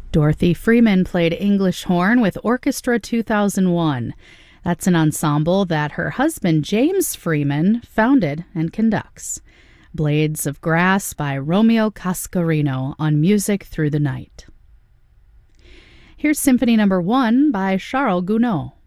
Dorothy Freeman played English horn with Orchestra 2001. That's an ensemble that her husband James Freeman founded and conducts. Blades of Grass by Romeo Cascarino on Music Through the Night. Here's Symphony No. 1 by Charles Gounod.